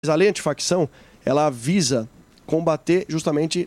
A lei antifacção, ela visa combater justamente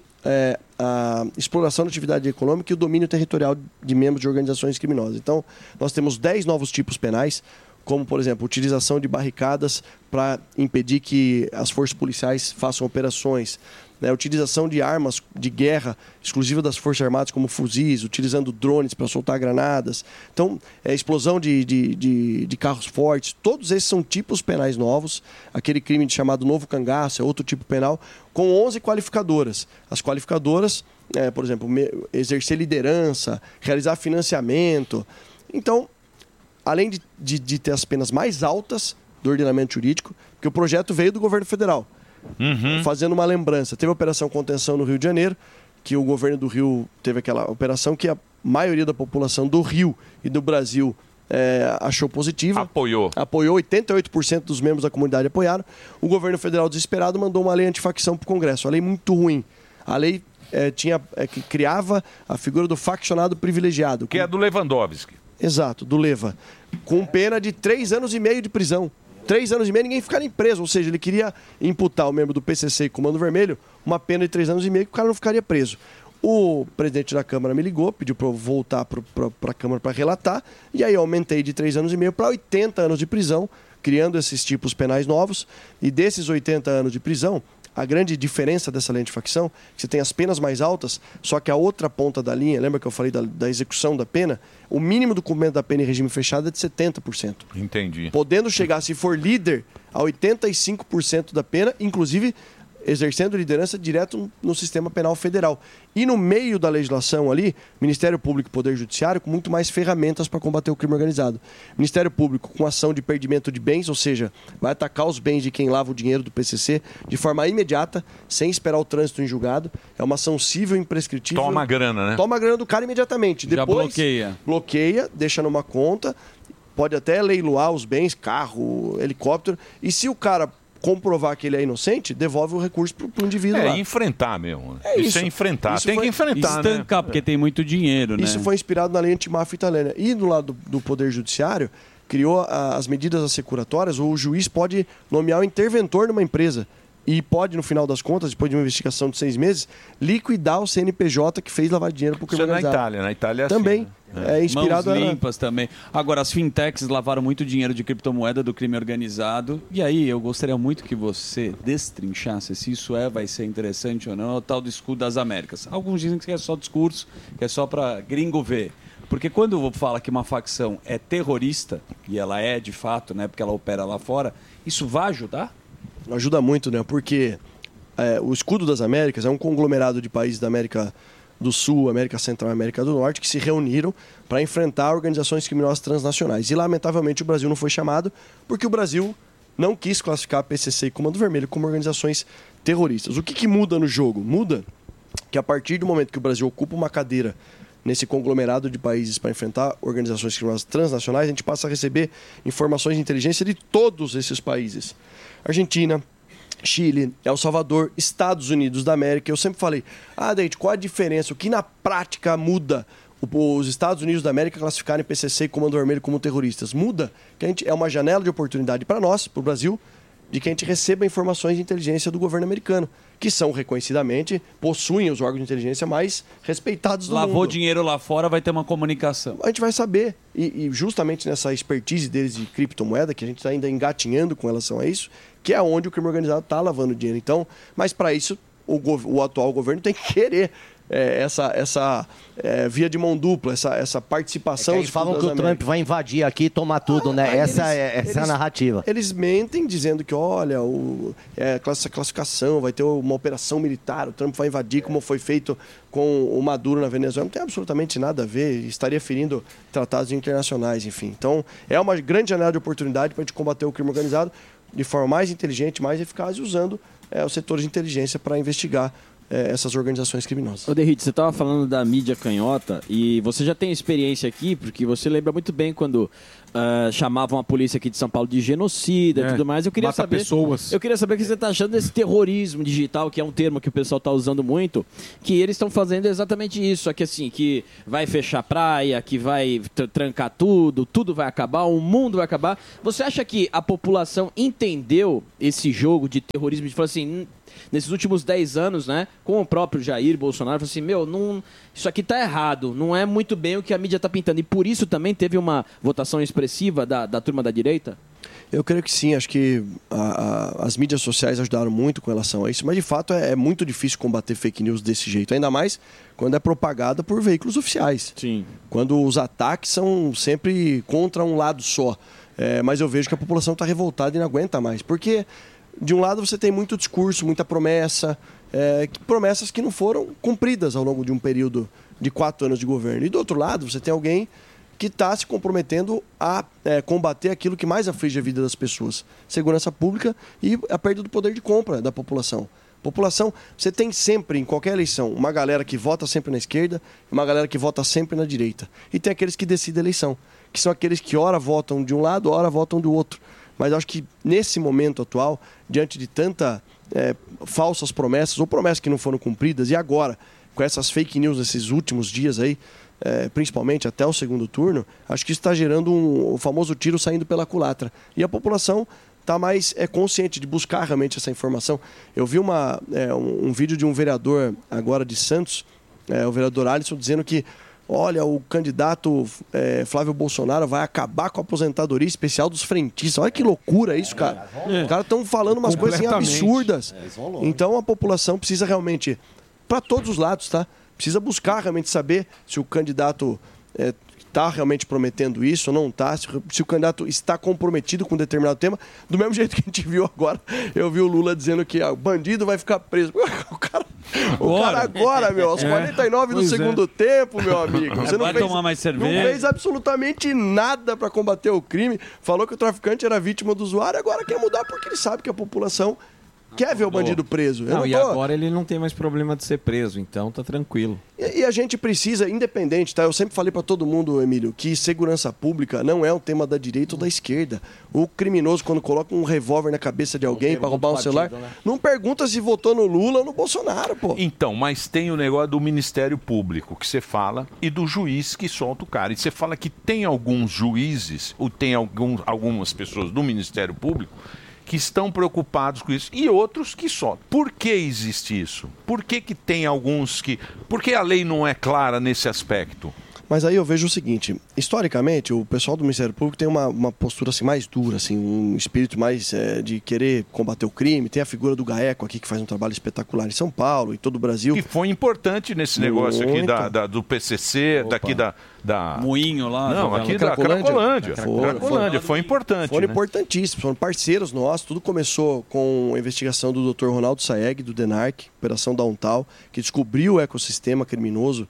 a exploração da atividade econômica e o domínio territorial de membros de organizações criminosas. Então, nós temos 10 novos tipos penais, como, por exemplo, utilização de barricadas para impedir que as forças policiais façam operações, utilização de armas de guerra exclusiva das Forças Armadas, como fuzis, utilizando drones para soltar granadas. Então, explosão de carros fortes. Todos esses são tipos penais novos. Aquele crime chamado novo cangaço é outro tipo penal, com 11 qualificadoras. As qualificadoras, por exemplo, exercer liderança, realizar financiamento. Então, além de ter as penas mais altas do ordenamento jurídico, porque o projeto veio do governo federal. Fazendo uma lembrança, teve a Operação Contenção no Rio de Janeiro, que o governo do Rio teve aquela operação que a maioria da população do Rio e do Brasil achou positiva. Apoiou. 88% dos membros da comunidade apoiaram. O governo federal, desesperado, mandou uma lei antifacção para o Congresso. A lei muito ruim. A lei que criava a figura do faccionado privilegiado. Que é do Lewandowski. Exato, do Leva. Com pena de 3 anos e meio de prisão. 3 anos e meio, ninguém ficaria preso. Ou seja, ele queria imputar ao membro do PCC e Comando Vermelho uma pena de 3 anos e meio que o cara não ficaria preso. O presidente da Câmara me ligou, pediu para eu voltar para a Câmara para relatar, e aí eu aumentei de 3 anos e meio para 80 anos de prisão, criando esses tipos penais novos. E desses 80 anos de prisão, a grande diferença dessa lei antifacção é que você tem as penas mais altas, só que a outra ponta da linha, lembra que eu falei da execução da pena? O mínimo do cumprimento da pena em regime fechado é de 70%. Entendi. Podendo chegar, se for líder, a 85% da pena, inclusive exercendo liderança direto no sistema penal federal. E no meio da legislação ali, Ministério Público e Poder Judiciário com muito mais ferramentas para combater o crime organizado. Ministério Público com ação de perdimento de bens, ou seja, vai atacar os bens de quem lava o dinheiro do PCC de forma imediata, sem esperar o trânsito em julgado. É uma ação cível imprescritível. Toma a grana, né? Toma a grana do cara imediatamente. Depois, já bloqueia, deixa numa conta, pode até leiloar os bens, carro, helicóptero, e se o cara comprovar que ele é inocente, devolve o recurso para o indivíduo lá. Enfrentar mesmo. Isso é enfrentar. Isso tem que enfrentar, estancar, né? porque tem muito dinheiro, né? Isso foi inspirado na lei antimáfia italiana. E do lado do Poder Judiciário, criou as medidas assecuratórias, o juiz pode nomear o interventor numa empresa e pode, no final das contas, depois de uma investigação de 6 meses, liquidar o CNPJ que fez lavar dinheiro para o crime organizado. Na Itália é também. Assim, né? É inspirado Mãos limpas também. Agora, as fintechs lavaram muito dinheiro de criptomoeda do crime organizado. E aí, eu gostaria muito que você destrinchasse se isso vai ser interessante ou não, o tal do escudo das Américas. Alguns dizem que é só discurso, que é só para gringo ver. Porque quando fala que uma facção é terrorista, e ela é de fato, né, porque ela opera lá fora, isso vai ajudar? Ajuda muito, né? Porque o escudo das Américas é um conglomerado de países da América do Sul, América Central e América do Norte que se reuniram para enfrentar organizações criminosas transnacionais. E, lamentavelmente, o Brasil não foi chamado porque o Brasil não quis classificar a PCC e Comando Vermelho como organizações terroristas. O que muda no jogo? Muda que, a partir do momento que o Brasil ocupa uma cadeira nesse conglomerado de países para enfrentar organizações criminosas transnacionais, a gente passa a receber informações de inteligência de todos esses países. Argentina, Chile, El Salvador, Estados Unidos da América. Eu sempre falei, Deide, qual a diferença? O que na prática muda os Estados Unidos da América classificarem PCC e Comando Vermelho como terroristas? Muda que é uma janela de oportunidade para nós, para o Brasil, de que a gente receba informações de inteligência do governo americano, que são reconhecidamente, possuem os órgãos de inteligência mais respeitados do mundo. Lavou dinheiro lá fora, vai ter uma comunicação. A gente vai saber. E justamente nessa expertise deles de criptomoeda, que a gente está ainda engatinhando com relação a isso, que é onde o crime organizado está lavando dinheiro. Então, mas para isso, o atual governo tem que querer essa via de mão dupla, essa participação. Eles falam que o Trump vai invadir aqui e tomar tudo, né? Essa é a narrativa. Eles mentem dizendo que, olha, essa classificação vai ter uma operação militar, o Trump vai invadir como foi feito com o Maduro na Venezuela. Não tem absolutamente nada a ver, estaria ferindo tratados internacionais, enfim. Então, é uma grande janela de oportunidade para a gente combater o crime organizado de forma mais inteligente, mais eficaz, usando os setores de inteligência para investigar essas organizações criminosas. Ô Derrite, você estava falando da mídia canhota e você já tem experiência aqui, porque você lembra muito bem quando chamavam a polícia aqui de São Paulo de genocida e tudo mais. Eu queria saber pessoas. Eu queria saber o que você está achando desse terrorismo digital, que é um termo que o pessoal está usando muito, que eles estão fazendo exatamente isso, só que assim, que vai fechar praia, que vai trancar tudo, tudo vai acabar, o mundo vai acabar. Você acha que a população entendeu esse jogo de terrorismo, de falar assim, nesses últimos 10 anos, né, com o próprio Jair Bolsonaro, falou assim, isso aqui tá errado, não é muito bem o que a mídia tá pintando. E por isso também teve uma votação expressiva da turma da direita? Eu creio que sim, acho que as mídias sociais ajudaram muito com relação a isso, mas de fato é muito difícil combater fake news desse jeito, ainda mais quando é propagada por veículos oficiais. Sim. Quando os ataques são sempre contra um lado só. Mas eu vejo que a população está revoltada e não aguenta mais, porque de um lado você tem muito discurso, muita promessa, promessas que não foram cumpridas ao longo de um período de 4 anos de governo. E do outro lado você tem alguém que está se comprometendo a combater aquilo que mais aflige a vida das pessoas. Segurança pública e a perda do poder de compra da população. População, você tem sempre, em qualquer eleição, uma galera que vota sempre na esquerda e uma galera que vota sempre na direita. E tem aqueles que decidem a eleição, que são aqueles que ora votam de um lado, ora votam do outro. Mas acho que nesse momento atual, diante de tanta falsas promessas ou promessas que não foram cumpridas, e agora, com essas fake news nesses últimos dias aí, principalmente até o segundo turno, acho que isso está gerando o famoso tiro saindo pela culatra. E a população está mais consciente de buscar realmente essa informação. Eu vi um vídeo de um vereador agora de Santos, o vereador Alisson, dizendo que olha, o candidato Flávio Bolsonaro vai acabar com a aposentadoria especial dos frentistas. Olha que loucura isso, cara. Os caras estão falando umas coisas assim, absurdas. Então a população precisa realmente, para todos os lados, tá? Precisa buscar realmente saber se o candidato está realmente prometendo isso ou não está, se o candidato está comprometido com um determinado tema. Do mesmo jeito que a gente viu agora, eu vi o Lula dizendo que o bandido vai ficar preso. O cara agora, aos 49 do segundo tempo, meu amigo. Você não tomar mais cerveja. Não fez absolutamente nada para combater o crime. Falou que o traficante era vítima do usuário, agora quer mudar porque ele sabe que a população quer ver o bandido preso. E agora ele não tem mais problema de ser preso, então tá tranquilo. E a gente precisa, independente, tá? Eu sempre falei para todo mundo, Emílio, que segurança pública não é um tema da direita ou da esquerda. O criminoso, quando coloca um revólver na cabeça de alguém para roubar um celular, não pergunta se votou no Lula ou no Bolsonaro, pô. Então, mas tem o negócio do Ministério Público, que você fala, e do juiz que solta o cara. E você fala que tem alguns juízes, ou tem algumas pessoas do Ministério Público que estão preocupados com isso, e outros que só. Por que existe isso? Por que tem alguns que... Por que a lei não é clara nesse aspecto? Mas aí eu vejo o seguinte, historicamente, o pessoal do Ministério Público tem uma postura assim, mais dura, assim, um espírito mais de querer combater o crime. Tem a figura do GAECO aqui, que faz um trabalho espetacular em São Paulo, em todo o Brasil. Que foi importante nesse negócio aqui do PCC, daqui da... Moinho lá. Não, aqui da Cracolândia. Foi importante. Foram importantíssimos, foram parceiros nossos. Tudo começou com a investigação do Dr. Ronaldo Saeg, do DENARC, Operação Downtown, que descobriu o ecossistema criminoso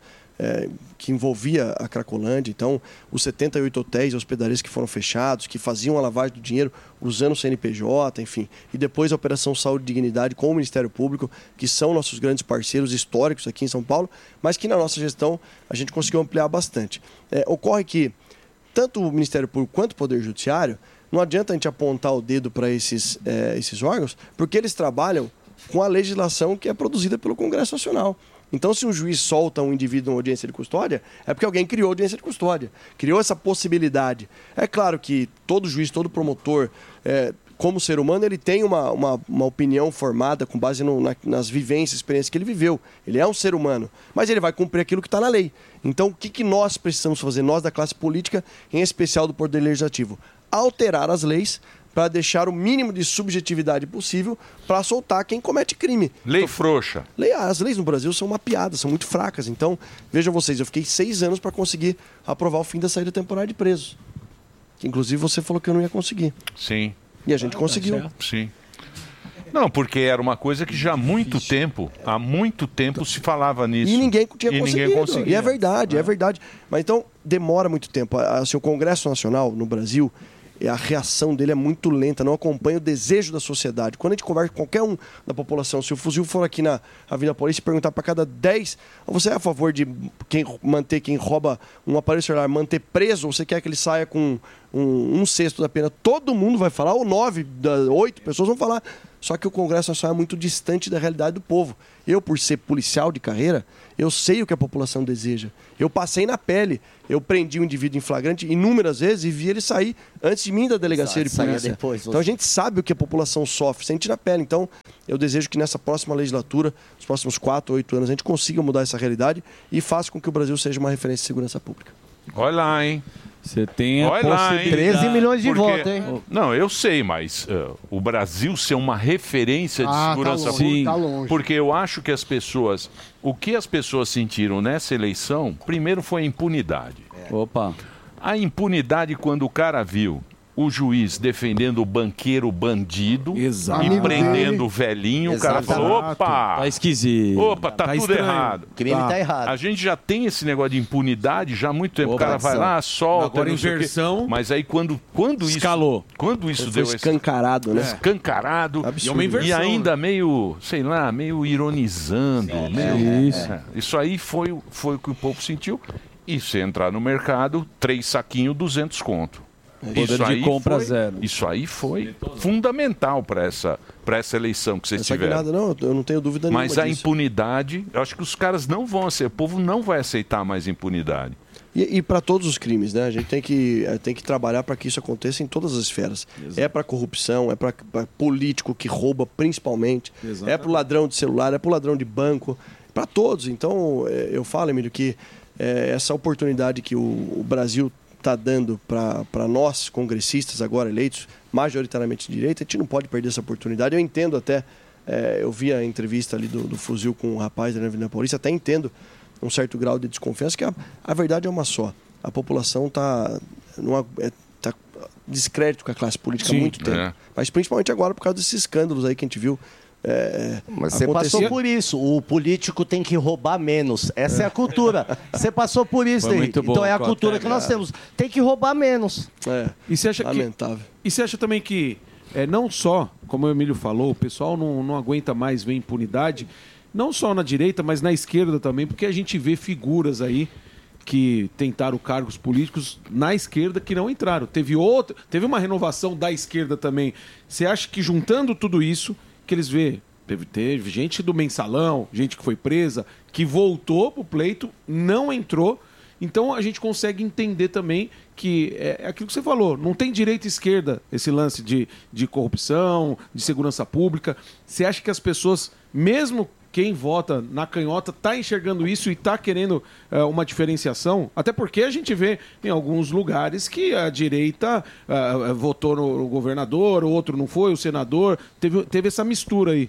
que envolvia a Cracolândia. Então, os 78 hotéis e hospedarias que foram fechados, que faziam a lavagem do dinheiro usando o CNPJ, enfim. E depois a Operação Saúde e Dignidade com o Ministério Público, que são nossos grandes parceiros históricos aqui em São Paulo, mas que na nossa gestão a gente conseguiu ampliar bastante. Ocorre que tanto o Ministério Público quanto o Poder Judiciário, não adianta a gente apontar o dedo para esses órgãos, porque eles trabalham com a legislação que é produzida pelo Congresso Nacional. Então, se um juiz solta um indivíduo numa audiência de custódia, é porque alguém criou audiência de custódia, criou essa possibilidade. É claro que todo juiz, todo promotor, como ser humano, ele tem uma opinião formada com base nas vivências, experiências que ele viveu. Ele é um ser humano, mas ele vai cumprir aquilo que está na lei. Então, o que nós precisamos fazer, nós da classe política, em especial do Poder Legislativo? Alterar as leis para deixar o mínimo de subjetividade possível para soltar quem comete crime. Lei frouxa. As leis no Brasil são uma piada, são muito fracas. Então, vejam vocês, eu fiquei 6 anos para conseguir aprovar o fim da saída temporária de presos. Que, inclusive, você falou que eu não ia conseguir. Sim. E a gente conseguiu. Sim. Não, porque era uma coisa que já há muito tempo se falava nisso. E ninguém tinha conseguido. E é verdade. Mas então, demora muito tempo. Assim, o Congresso Nacional no Brasil, a reação dele é muito lenta, não acompanha o desejo da sociedade. Quando a gente conversa com qualquer um da população, se o fuzil for aqui na Avenida Paulista e perguntar para cada 10, você é a favor de manter quem rouba um aparelho celular, manter preso, ou você quer que ele saia com um sexto da pena? Todo mundo vai falar, ou 9, 8 pessoas vão falar. Só que o Congresso Nacional é muito distante da realidade do povo. Eu, por ser policial de carreira, eu sei o que a população deseja. Eu passei na pele. Eu prendi um indivíduo em flagrante inúmeras vezes e vi ele sair antes de mim da delegacia de polícia. Depois, então a gente sabe o que a população sofre, sente na pele. Então eu desejo que nessa próxima legislatura, nos próximos 4 ou 8 anos, a gente consiga mudar essa realidade e faça com que o Brasil seja uma referência de segurança pública. Olha lá, hein? Você tem a Olha lá, hein? possibilidade... 13 milhões de Porque- votos, hein? Não, eu sei, mas o Brasil ser uma referência de segurança longe, pública. tá longe. Porque eu acho que as pessoas. O que as pessoas sentiram nessa eleição, primeiro foi a impunidade. Opa. A impunidade quando o cara viu o juiz defendendo o banqueiro bandido Exato. e Amigo prendendo dele. o velhinho, o cara Exato. falou, opa, Tá esquisito. opa, tá, Tá tudo estranho. errado. O crime tá errado. A gente já tem esse negócio de impunidade já há muito tempo. O Opa, cara vai lá, solta, Agora não sei o quê. inversão. Mas aí quando Escalou. isso, quando isso Foi deu esse escancarado, né? escancarado Absurdo. E é uma inversão, e ainda meio, sei lá, meio ironizando, isso aí foi o que o povo sentiu. E se entrar no mercado, 3 saquinhos, 200 conto. Poder de compra zero. Isso aí foi fundamental para essa eleição que vocês Essa tiveram. guinada, não, eu não tenho dúvida nenhuma Mas a disso. impunidade, eu acho que os caras não vão aceitar, o povo não vai aceitar mais impunidade. E para todos os crimes, né? A gente tem que trabalhar para que isso aconteça em todas as esferas. É para corrupção, é para político que rouba principalmente, é para o ladrão de celular, é para o ladrão de banco, para todos. Então, eu falo, Emílio, que essa oportunidade que o Brasil está dando para nós, congressistas agora eleitos, majoritariamente de direita, a gente não pode perder essa oportunidade. Eu entendo até, eu vi a entrevista ali do fuzil com o rapaz da Avenida Paulista, até entendo um certo grau de desconfiança, que a verdade é uma só. A população está descrédito com a classe política há muito tempo. Mas principalmente agora por causa desses escândalos aí que a gente viu. Mas você passou por isso. O político tem que roubar menos. Essa é a cultura. Você passou por isso, Foi Henrique. muito bom, Então é a Cota. cultura que nós temos. Tem que roubar menos. E você acha Lamentável. E você acha também que não só, como o Emílio falou, o pessoal não aguenta mais ver impunidade, não só na direita, mas na esquerda também, porque a gente vê figuras aí que tentaram cargos políticos na esquerda que não entraram. Teve uma renovação da esquerda também. Você acha que juntando tudo isso, que eles vê, teve gente do Mensalão, gente que foi presa, que voltou pro pleito, não entrou. Então a gente consegue entender também que é aquilo que você falou, não tem direita e esquerda esse lance de corrupção, de segurança pública. Você acha que as pessoas, mesmo quem vota na canhota, está enxergando isso e está querendo uma diferenciação? Até porque a gente vê em alguns lugares que a direita votou no governador, o outro não foi, o senador. Teve essa mistura aí.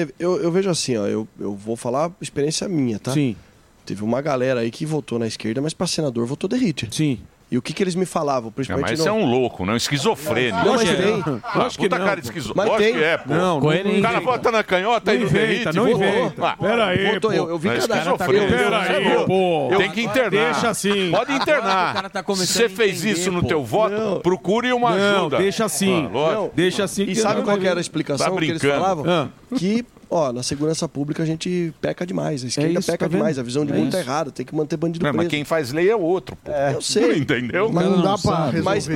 Eu vejo assim, ó, eu vou falar experiência minha, tá? Sim. Teve uma galera aí que votou na esquerda, mas para senador votou de Hitler. Sim. E o que eles me falavam? Principalmente Mas você é um louco, não? Esquizofrênico. Não, mas tem. Lógico que Puta não, cara pô. esquizofrênico. Mas Lógico tem. que é, pô. Não, O cara vota na canhota e Não no inventa, derrite. não votou. inventa. Ah, Pera aí, votou, pô. eu vi Mas cada esquizofrênico. Peraí, pô. Tem que internar. Deixa assim. Pode internar. O cara tá Se começando você a fez entender, isso no pô. teu voto, procure uma Não, ajuda. deixa assim. Lógico. Deixa assim. E sabe qual que era a explicação Tá que eles brincando. falavam? Que, na segurança pública a gente peca demais. A esquerda isso, peca tá vendo? demais. A visão de É mundo isso. tá errada. Tem que manter bandido Não, preso. mas quem faz lei é outro, pô. Eu sei. Entendeu? Mas não dá para resolver.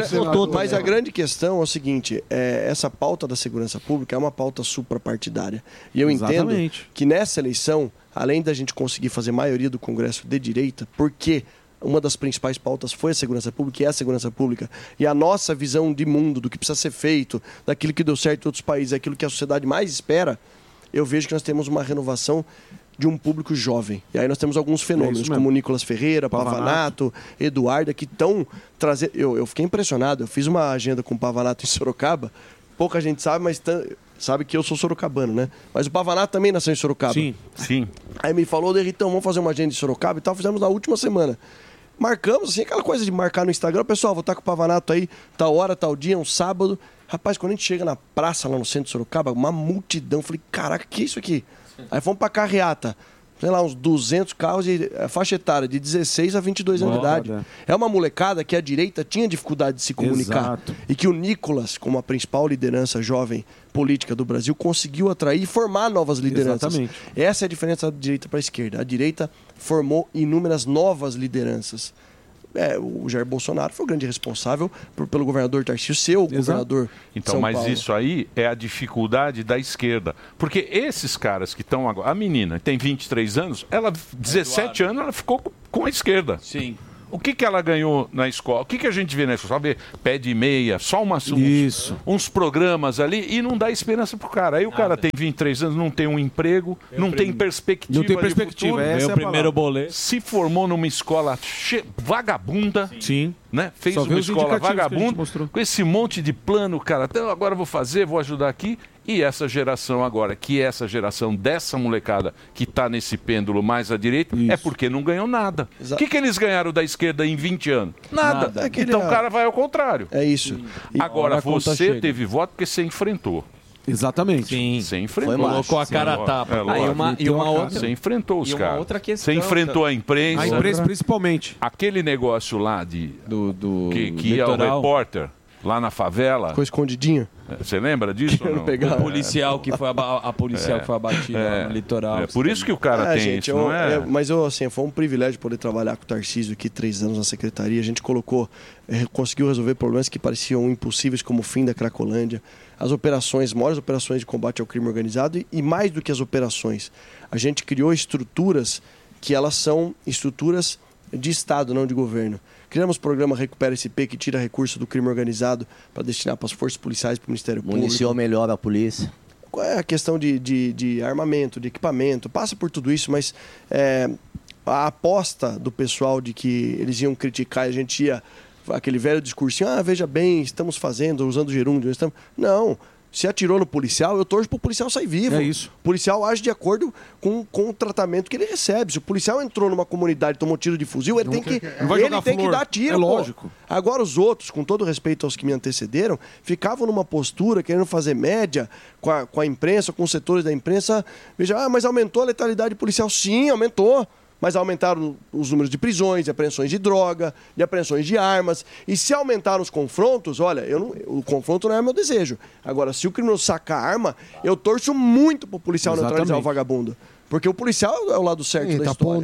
Mas a grande questão é o seguinte, essa pauta da segurança pública é uma pauta suprapartidária. E eu Exatamente. entendo que nessa eleição, além da gente conseguir fazer maioria do Congresso de direita, porque uma das principais pautas foi a segurança pública e é a segurança pública, e a nossa visão de mundo, do que precisa ser feito, daquilo que deu certo em outros países, aquilo que a sociedade mais espera, eu vejo que nós temos uma renovação de um público jovem. E aí nós temos alguns fenômenos, mesmo. como Nicolas Ferreira, Pavanato, Eduarda, que estão trazendo... Eu fiquei impressionado. Eu fiz uma agenda com o Pavanato em Sorocaba. Pouca gente sabe, mas sabe que eu sou sorocabano, né? Mas o Pavanato também nasceu em Sorocaba. Sim. Aí me falou, Derritão, vamos fazer uma agenda em Sorocaba e tal. Fizemos na última semana. Marcamos, assim, aquela coisa de marcar no Instagram. Pessoal, vou estar com o Pavanato aí, tal hora, tal dia, um sábado. Rapaz, quando a gente chega na praça lá no centro de Sorocaba, uma multidão. Falei, caraca, que é isso aqui? Aí fomos pra carreata. sei lá, uns 200 carros de faixa etária de 16 a 22 anos de idade. É uma molecada que a direita tinha dificuldade de se comunicar. Exato. E que o Nicolas, como a principal liderança jovem política do Brasil, conseguiu atrair e formar novas lideranças. Exatamente. Essa é a diferença da direita para a esquerda. A direita formou inúmeras novas lideranças. O Jair Bolsonaro foi o grande responsável pelo governador Tarcísio ser o governador de Então, São mas Paulo. isso aí é a dificuldade da esquerda. Porque esses caras que estão agora... A menina tem 23 anos, ela 17 anos, ela ficou com a esquerda. Sim. O que ela ganhou na escola? O que a gente vê na escola? Só vê pé de meia, só uns programas ali e não dá esperança pro cara. Aí o cara tem 23 anos, não tem um emprego, não tem perspectiva. Não tem perspectiva. Essa é o primeiro boleto. Se formou numa escola vagabunda. Sim. Né? Fez Só uma vê os escola indicativos que a gente vagabunda, mostrou. com esse monte de plano, cara. Então, agora eu vou fazer, vou ajudar aqui. E essa geração agora, que é essa geração dessa molecada que está nesse pêndulo mais à direita, é porque não ganhou nada. O que eles ganharam da esquerda em 20 anos? Nada. Então o cara vai ao contrário. É isso. Agora, você teve voto porque você enfrentou. Exatamente. Sim. Você enfrentou. Colocou a cara a tapa. E uma outra... Você enfrentou os caras. outra questão. Você enfrentou a imprensa. A imprensa, principalmente. Aquele negócio lá de que ia o litoral. repórter lá na favela. Ficou escondidinho. Você lembra disso ou não? O policial que foi a policial que foi abatida lá no litoral. É por isso que o cara tem gente, isso, não é? Mas assim, foi um privilégio poder trabalhar com o Tarcísio aqui 3 anos na secretaria. A gente conseguiu resolver problemas que pareciam impossíveis, como o fim da Cracolândia, as maiores operações de combate ao crime organizado e mais do que as operações. A gente criou estruturas que elas são estruturas de Estado, não de governo. Criamos o programa Recupera SP, que tira recurso do crime organizado para destinar para as forças policiais, para o Ministério Público. Municiou melhor a polícia. Qual é a questão de armamento, de equipamento? Passa por tudo isso, mas a aposta do pessoal de que eles iam criticar e a gente ia... Aquele velho discursinho, veja bem, estamos fazendo, usando gerúndio. Não. Se atirou no policial, eu torço pro policial sair vivo. É isso. O policial age de acordo com o tratamento que ele recebe. Se o policial entrou numa comunidade e tomou tiro de fuzil, ele tem que dar tiro. É lógico. Agora os outros, com todo respeito aos que me antecederam, ficavam numa postura, querendo fazer média com a imprensa, com os setores da imprensa. Veja, mas aumentou a letalidade policial. Sim, aumentou. Mas aumentaram os números de prisões, de apreensões de droga, de apreensões de armas. E se aumentaram os confrontos, olha, o confronto não é meu desejo. Agora, se o criminoso sacar a arma, eu torço muito pro policial neutralizar o vagabundo. Porque o policial é o lado certo da história.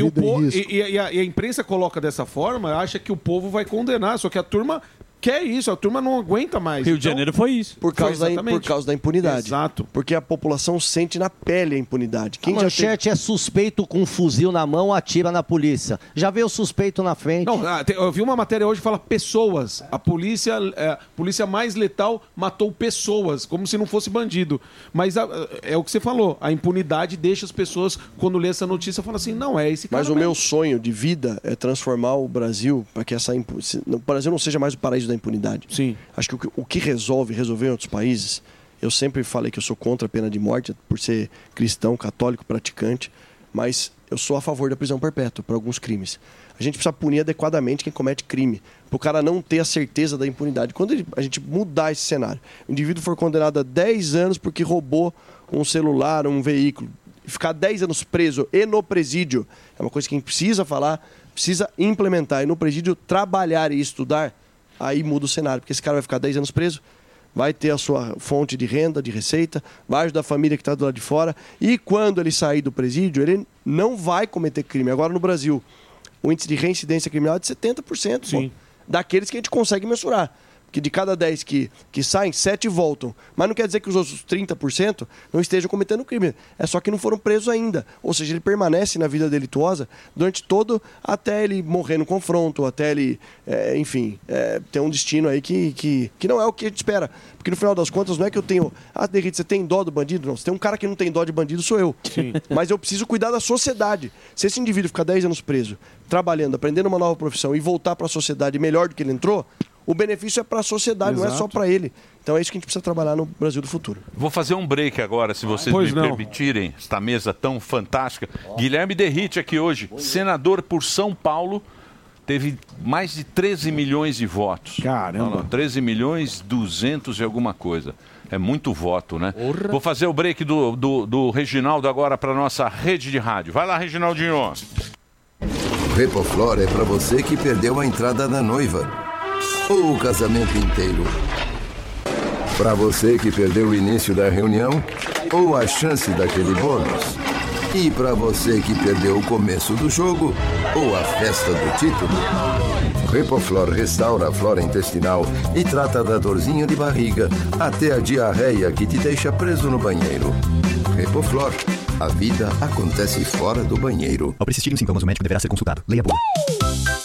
E a imprensa coloca dessa forma, acha que o povo vai condenar, só que a turma quer isso, a turma não aguenta mais. Rio de Janeiro foi isso. Por causa da impunidade. Exato. Porque a população sente na pele a impunidade. A manchete é suspeito com um fuzil na mão, atira na polícia. Já veio o suspeito na frente. Não, eu vi uma matéria hoje que fala pessoas. A polícia mais letal matou pessoas, como se não fosse bandido. Mas é o que você falou, a impunidade deixa as pessoas, quando lê essa notícia, falam assim, não, é esse cara Mas o meu sonho de vida é transformar o Brasil para que o Brasil não seja mais o paraíso da impunidade. Sim. Acho que o que resolver em outros países, eu sempre falei que eu sou contra a pena de morte por ser cristão, católico, praticante, mas eu sou a favor da prisão perpétua para alguns crimes. A gente precisa punir adequadamente quem comete crime, para o cara não ter a certeza da impunidade. Quando a gente mudar esse cenário, o indivíduo for condenado a 10 anos porque roubou um celular, um veículo, ficar 10 anos preso e no presídio, é uma coisa que a gente precisa falar, precisa implementar, e no presídio trabalhar e estudar, aí muda o cenário, porque esse cara vai ficar 10 anos preso, vai ter a sua fonte de renda, de receita, vai ajudar a família que está do lado de fora, e quando ele sair do presídio, ele não vai cometer crime. Agora no Brasil, o índice de reincidência criminal é de 70%, Sim. daqueles que a gente consegue mensurar. Que de cada 10 que saem, 7 voltam. Mas não quer dizer que os outros 30% não estejam cometendo crime. É só que não foram presos ainda. Ou seja, ele permanece na vida delituosa durante todo, até ele morrer no confronto, até ele, ter um destino aí que não é o que a gente espera. Porque no final das contas, não é que eu tenho... Derrida, você tem dó do bandido? Não, se tem um cara que não tem dó de bandido, sou eu. Sim. Mas eu preciso cuidar da sociedade. Se esse indivíduo ficar 10 anos preso, trabalhando, aprendendo uma nova profissão e voltar para a sociedade melhor do que ele entrou... O benefício é para a sociedade, Exato. não é só para ele. Então é isso que a gente precisa trabalhar no Brasil do futuro. Vou fazer um break agora, se vocês me permitirem, esta mesa tão fantástica. Guilherme Derrite aqui hoje, senador por São Paulo, teve mais de 13 milhões de votos. Caramba. 13 milhões 200 e alguma coisa. É muito voto, né? Vou fazer o break do Reginaldo agora para nossa rede de rádio. Vai lá, Reginaldinho. Repoflor é para você que perdeu a entrada da noiva ou o casamento inteiro. Para você que perdeu o início da reunião ou a chance daquele bônus. E para você que perdeu o começo do jogo ou a festa do título. Repoflor restaura a flora intestinal e trata da dorzinha de barriga até a diarreia que te deixa preso no banheiro. Repoflor, a vida acontece fora do banheiro. Ao persistirem os sintomas, o médico deverá ser consultado. Leia a bula.